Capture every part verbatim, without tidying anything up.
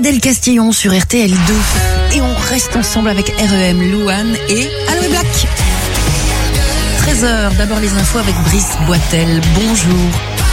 Adèle Castillon sur R T L deux. Et on reste ensemble avec R E M, Louane et Aloe Black. treize heures, d'abord les infos avec Brice Boitel. Bonjour.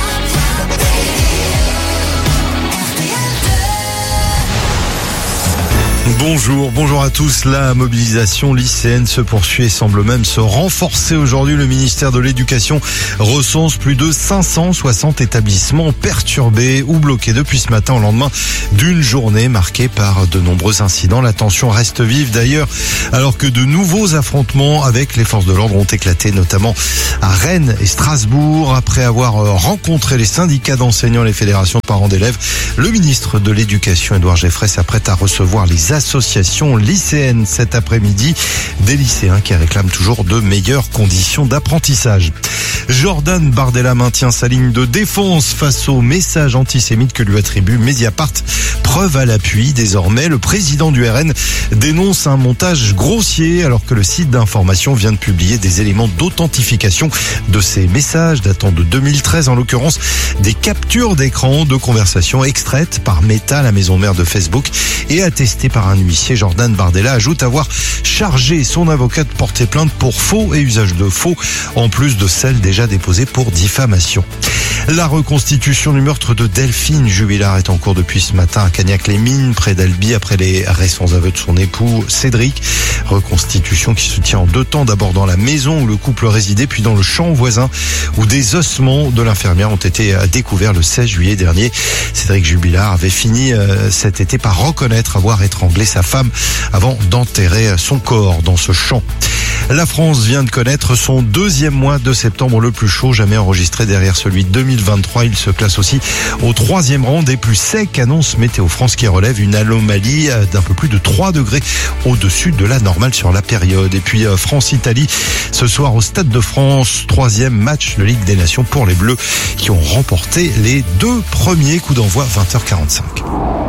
Bonjour, bonjour à tous. La mobilisation lycéenne se poursuit et semble même se renforcer aujourd'hui. Le ministère de l'Éducation recense plus de cinq cent soixante établissements perturbés ou bloqués depuis ce matin au lendemain d'une journée marquée par de nombreux incidents. La tension reste vive d'ailleurs alors que de nouveaux affrontements avec les forces de l'ordre ont éclaté, notamment à Rennes et Strasbourg. Après avoir rencontré les syndicats d'enseignants et les fédérations de parents d'élèves, le ministre de l'Éducation, Édouard Geoffrey, s'apprête à recevoir les associations lycéennes cet après-midi, des lycéens qui réclament toujours de meilleures conditions d'apprentissage. Jordan Bardella maintient sa ligne de défense face aux messages antisémites que lui attribue Mediapart. Preuve à l'appui, désormais, le président du R N dénonce un montage grossier alors que le site d'information vient de publier des éléments d'authentification de ces messages datant de deux mille treize, en l'occurrence des captures d'écran de conversations extraites par Meta, la maison mère de Facebook, et attestées par un huissier. Jordan Bardella ajoute avoir chargé son avocat de porter plainte pour faux et usage de faux, en plus de celles déjà déposées pour diffamation. La reconstitution du meurtre de Delphine Jubilard est en cours depuis ce matin à Cagnac-les-Mines, près d'Albi, après les récents aveux de son époux Cédric. Reconstitution qui se tient en deux temps, d'abord dans la maison où le couple résidait, puis dans le champ voisin où des ossements de l'infirmière ont été découverts le seize juillet dernier. Cédric Jubilard avait fini euh, cet été par reconnaître avoir étranglé sa femme avant d'enterrer son corps dans ce champ. La France vient de connaître son deuxième mois de septembre le plus chaud jamais enregistré, derrière celui de deux mille vingt-trois. Il se classe aussi au troisième rang des plus secs, annonce Météo France, qui relève une anomalie d'un peu plus de trois degrés au-dessus de la normale sur la période. Et puis France-Italie ce soir au Stade de France, troisième match de Ligue des Nations pour les Bleus qui ont remporté les deux premiers. Coups d'envoi vingt heures quarante-cinq.